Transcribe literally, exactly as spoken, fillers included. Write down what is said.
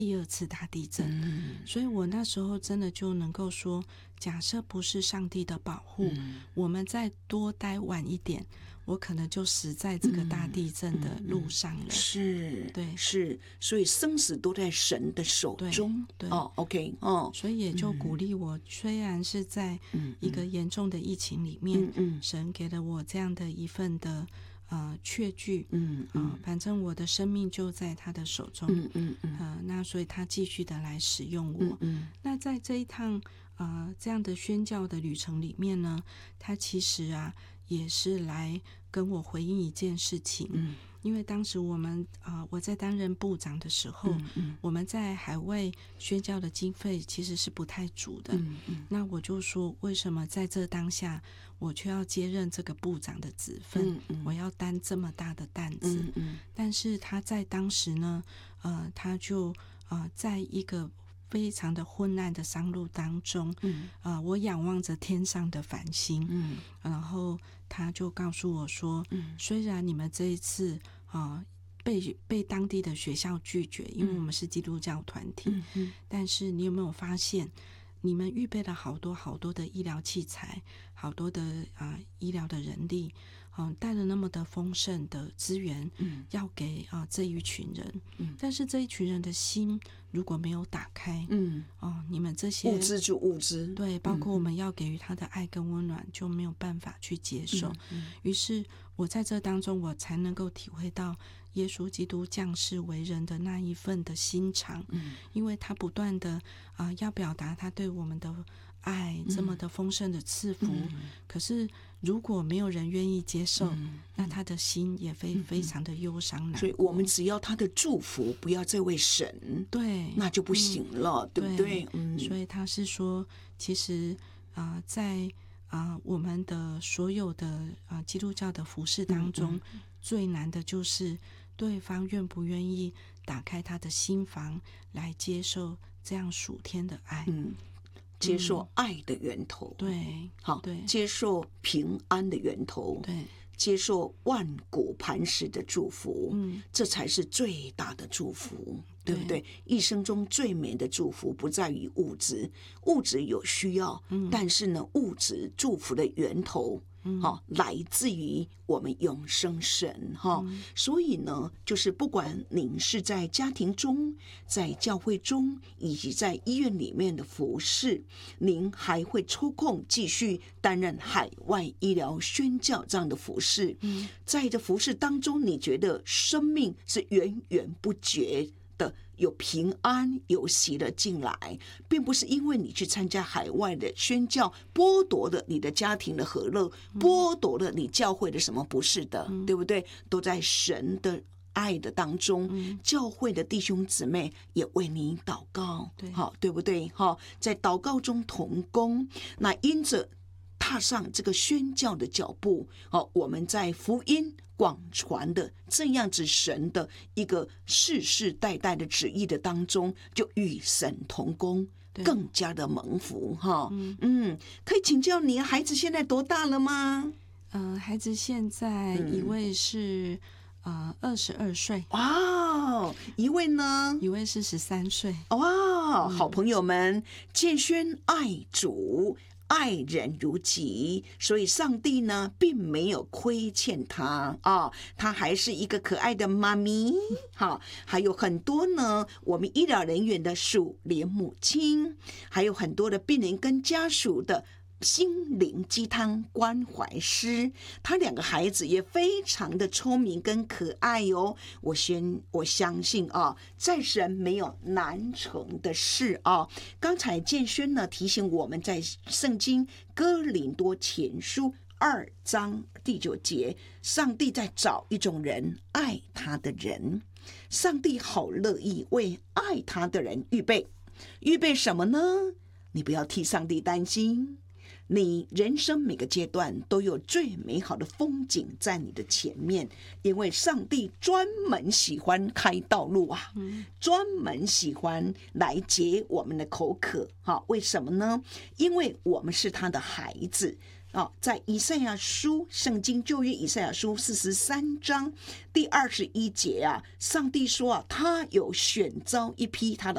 第二次大地震， 嗯， 所以我那时候真的就能够说，假设不是上帝的保护， 嗯我们再多待晚一点，我可能就死在这个大地震的路上了。 是， 对是，所以生死都在神的手中。 对对哦，OK， 哦， 所以也就鼓励我，虽然是在一个严重的疫情里面， 嗯嗯神给了我这样的一份的呃确据， 嗯啊、反正我的生命就在他的手中， 嗯嗯嗯呃，那所以他继续的来使用我。 嗯嗯那在这一趟呃这样的宣教的旅程里面呢，他其实啊也是来跟我回应一件事情。 嗯因为当时我们啊、呃我在担任部长的时候， 嗯嗯我们在海外宣教的经费其实是不太足的。 嗯嗯那我就说，为什么在这当下，我却要接任这个部长的职分？ 嗯嗯我要担这么大的担子？ 嗯嗯但是他在当时呢，呃，他就呃，在一个非常的昏暗的山路当中， 嗯呃，我仰望着天上的繁星， 嗯然后他就告诉我说， 嗯虽然你们这一次啊、呃被被当地的学校拒绝，因为我们是基督教团体， 嗯嗯但是你有没有发现，你们预备了好多好多的医疗器材，好多的啊、呃医疗的人力，嗯、呃，带了那么的丰盛的资源， 嗯要给啊、呃这一群人， 嗯但是这一群人的心如果没有打开， 嗯， 哦，你们这些物资就物资， 对，包括我们要给予他的爱跟温暖，就没有办法去接受。 嗯于是我在这当中，我才能够体会到耶稣基督降世为人的那一份的心肠， 嗯因为他不断的啊、呃要表达他对我们的爱这么的丰盛的赐福，可是如果没有人愿意接受，那他的心也非非常的忧伤难过。 所以我们只要他的祝福，不要这位神， 对， 那就不行了，对不对？嗯， 所以他是说，其实啊、呃在啊、呃我们的所有的啊、呃基督教的服饰当中，最难的就是对方愿不愿意打开他的心房来接受这样属天的爱。 嗯，接受爱的源头， 对， 好， 对接受平安的源头， 对， 接受万古磐石的祝福， 嗯， 这才是最大的祝福，对不对？ 对一生中最美的祝福不在于物质，物质有需要， 嗯但是呢，物质祝福的源头。哈、来自于我们永生神哈、 嗯所以呢，就是不管您是在家庭中、在教会中，以及在医院里面的服侍，您还会抽空继续担任海外医疗宣教这样的服侍。 嗯在这服侍当中，你觉得生命是源源不绝的有平安有喜乐进来，并不是因为你去参加海外的宣教剥夺了你的家庭的和乐，剥夺了你教会的什么，不是的，对不对？都在神的爱的当中，教会的弟兄姊妹也为你祷告， 对好，对不对？哈，在祷告中同工，那因着踏上这个宣教的脚步，好，我们在福音广传的这样子神的一个世世代代的旨意的当中，就与神同工，更加的蒙福哈。嗯嗯，可以请教你孩子现在多大了吗？ 呃，孩子现在一位是、呃二十二岁， 哇，一位呢？ 一位是十三岁。 哇，好朋友们，建轩爱主。爱人如己，所以上帝呢并没有亏欠他啊，他还是一个可爱的妈咪。好，还有很多呢，我们医疗人员的属灵母亲，还有很多的病人跟家属的心灵鸡汤关怀师，他两个孩子也非常的聪明跟可爱哦。我先我相信啊，在神没有难成的事啊。刚才建轩呢提醒我们在圣经哥林多前书二章第九节，上帝在找一种人，爱他的人。上帝好乐意为爱他的人预备，预备什么呢？你不要替上帝担心。你人生每个阶段都有最美好的风景在你的前面，因为上帝专门喜欢开道路啊，专门喜欢来解我们的口渴。哈，为什么呢？因为我们是他的孩子。啊，在以赛亚书，圣经旧约以赛亚书四十三章第二十一节啊，上帝说啊，他有选召一批他的